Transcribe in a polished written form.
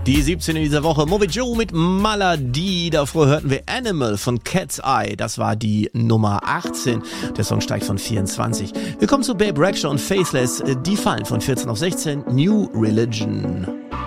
Die 17 in dieser Woche. Moby Joe mit Malady. Davor hörten wir Animal von Cat's Eye. Das war die Nummer 18. Der Song steigt von 24. Wir kommen zu Babe Rexha und Faithless. Die fallen von 14 auf 16. New Religion.